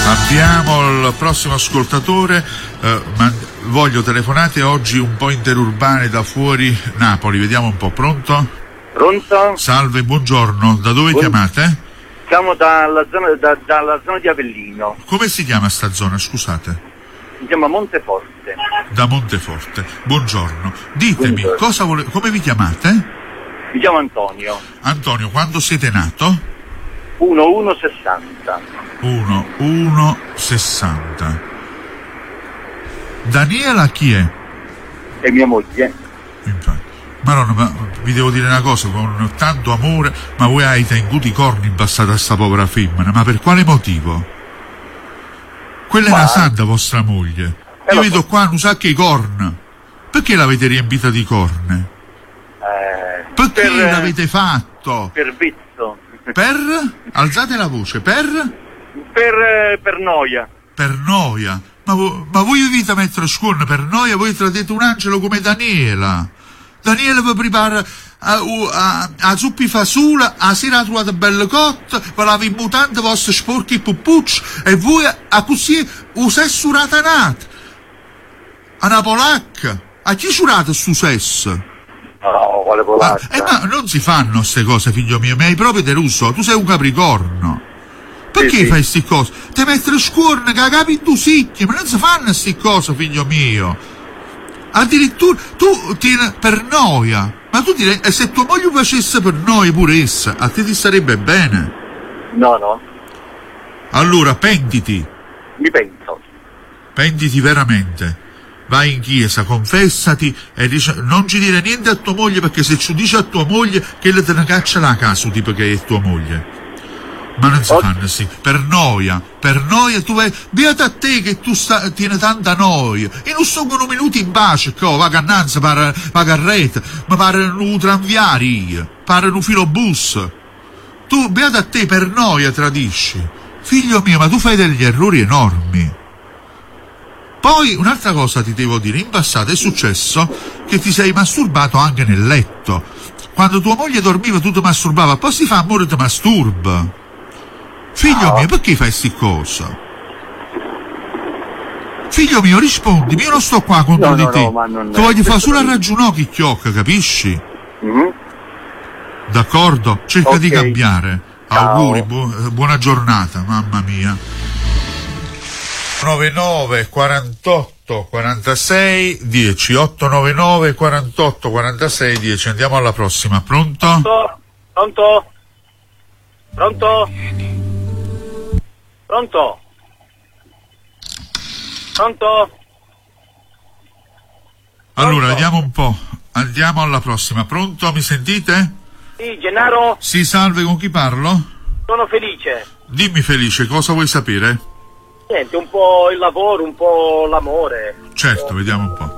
Abbiamo il prossimo ascoltatore, ma voglio telefonate oggi un po' interurbane da fuori Napoli, vediamo un po'. Pronto? Pronto? Salve, buongiorno, da dove chiamate? Siamo dalla zona di Avellino. Come si chiama sta zona, scusate? Si chiama Monteforte. Da Monteforte, buongiorno. Ditemi, Buongiorno. come vi chiamate? Mi chiamo Antonio. Antonio, quando siete nato? 1160. 1160. Daniela chi è? È mia moglie. Infatti. Maronna, ma vi devo dire una cosa, con tanto amore, ma voi avete tenuto i corni in passata a sta povera femmina, ma per quale motivo? Quella è una santa vostra moglie. Io vedo qua un sacco di corna. Perché l'avete riempita di corne? Perché l'avete fatto? Per vizzo. Per? Alzate la voce, per noia. Per noia. Ma voi vi vite a mettere scuola per noia, voi tradete un angelo come Daniela. Daniela vi prepara a zuppi fasula, a sera trovate belle cotte, ve lave in mutante vostre sporchi puppucci e voi a così sesso ratanate. A una polacca. A chi giurate su sesso? No, quale polacca? Ma non si fanno queste cose, figlio mio, mi hai proprio deluso, tu sei un capricorno. Perché fai sti cose? Ti mettere scuorne che capi tu sicchi, ma non si fanno sti cose, figlio mio. Addirittura tu per noia, ma tu direi, e se tua moglie facesse per noia pure essa, a te ti starebbe bene? No. Allora pentiti. Mi penso. Pentiti veramente. Vai in chiesa, confessati e dice, non ci dire niente a tua moglie, perché se ci dici a tua moglie che le te ne caccia la casa, tipo che è tua moglie. Ma non si fanno sì, per noia tu vai, beata a te che tu tieni tanta noia, e non sto con un minuto in pace, va cannanza, va carretta, ma pare un tranviario, pare un filobus. Tu, beata a te, per noia tradisci. Figlio mio, ma tu fai degli errori enormi. Poi un'altra cosa ti devo dire, in passato è successo che ti sei masturbato anche nel letto. Quando tua moglie dormiva tu ti masturbava, poi si fa amore ti masturba. Figlio mio, perché fai sti cose? Figlio mio, rispondimi, io non sto qua contro di te. Ti voglio fare solo a ragionare chiocca, capisci? D'accordo? Cerca di cambiare. Ciao. Auguri, buona giornata, mamma mia. 99 48 46 10 899 48 46 10. Andiamo alla prossima. Pronto? Pronto? Allora, vediamo un po'. Andiamo alla prossima. Pronto? Mi sentite? Sì, Gennaro? Sì, salve, con chi parlo? Sono Felice. Dimmi Felice, cosa vuoi sapere? Niente, un po' il lavoro, un po' l'amore. Certo, vediamo un po'.